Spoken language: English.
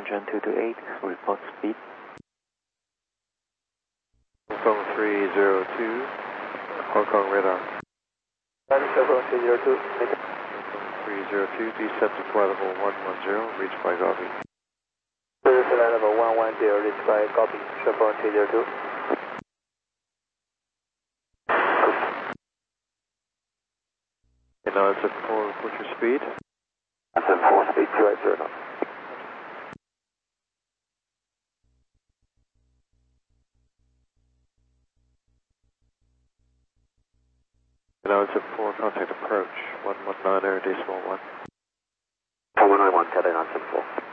Shenzhen 228, report speed. Hong Kong 302, Hong Kong radar. 302, 302, descend to flight level 110, reach by copy. flight level 110, reach by copy, 302. And now it's at 4, report your speed. That's at 4, speed 280 knots. And now it's at 4, contact approach, 119 air decimal 1. 4191, Cathay 974.